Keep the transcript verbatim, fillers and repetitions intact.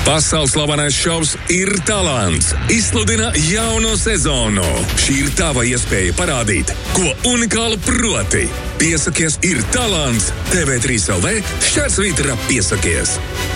Pasaules slavenais šovs Ir talants izsludina jauno sezonu. Šī ir tava iespēja parādīt, ko unikāli proti. Piesakies Ir talants T V trīs L V šķērsvītra piesakies.